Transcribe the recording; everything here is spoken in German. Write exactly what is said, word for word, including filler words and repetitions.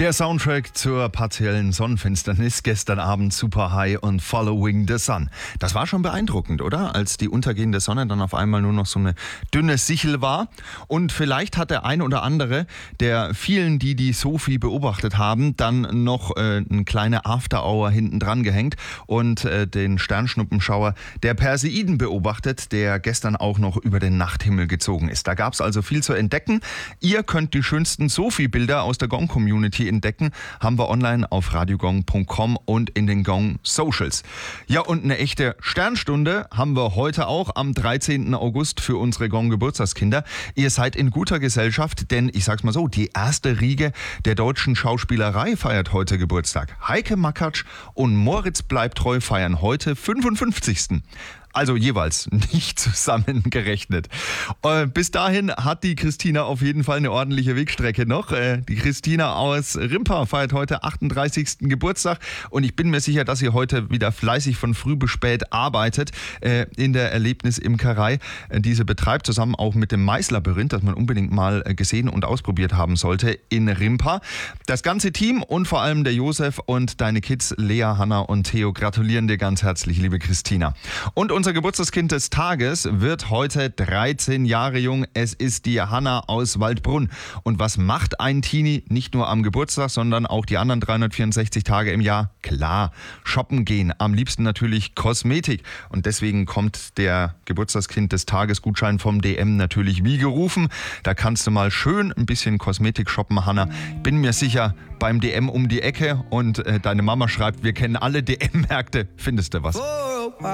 Der Soundtrack zur partiellen Sonnenfinsternis gestern Abend, Super High und Following the Sun. Das war schon beeindruckend, oder? Als die untergehende Sonne dann auf einmal nur noch so eine dünne Sichel war. Und vielleicht hat der ein oder andere der vielen, die die Sophie beobachtet haben, dann noch äh, eine kleine After-Hour hinten dran gehängt und äh, den Sternschnuppenschauer der Perseiden beobachtet, der gestern auch noch über den Nachthimmel gezogen ist. Da gab es also viel zu entdecken. Ihr könnt die schönsten Sophie-Bilder aus der Gong-Community entdecken, haben wir online auf radiogong punkt com und in den Gong Socials. Ja, und eine echte Sternstunde haben wir heute auch am dreizehnten August für unsere Gong Geburtstagskinder. Ihr seid in guter Gesellschaft, denn ich sag's mal so, die erste Riege der deutschen Schauspielerei feiert heute Geburtstag. Heike Makatsch und Moritz Bleibtreu feiern heute fünfundfünfzigsten Also jeweils nicht zusammengerechnet. Äh, bis dahin hat die Christina auf jeden Fall eine ordentliche Wegstrecke noch. Äh, die Christina aus Rimpa feiert heute achtunddreißigsten Geburtstag und ich bin mir sicher, dass sie heute wieder fleißig von früh bis spät arbeitet äh, in der Erlebnisimkerei. Äh, diese betreibt zusammen auch mit dem Maislabyrinth, das man unbedingt mal äh, gesehen und ausprobiert haben sollte, in Rimpa. Das ganze Team und vor allem der Josef und deine Kids Lea, Hanna und Theo gratulieren dir ganz herzlich, liebe Christina. Und unser Geburtstagskind des Tages wird heute dreizehn Jahre jung. Es ist die Hanna aus Waldbrunn. Und was macht ein Teenie nicht nur am Geburtstag, sondern auch die anderen dreihundertvierundsechzig Tage im Jahr? Klar, shoppen gehen. Am liebsten natürlich Kosmetik. Und deswegen kommt der Geburtstagskind des Tages Gutschein vom D M natürlich wie gerufen. Da kannst du mal schön ein bisschen Kosmetik shoppen, Hanna. Bin mir sicher, beim D M um die Ecke und äh, deine Mama schreibt, wir kennen alle D M-Märkte. Findest du was?